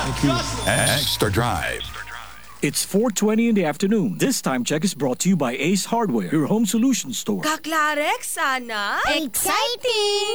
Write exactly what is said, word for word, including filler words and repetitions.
Extra Drive. It's four twenty in the afternoon. This time check is brought to you by Ace Hardware, your home solution store. Kaklarek, sana? Exciting!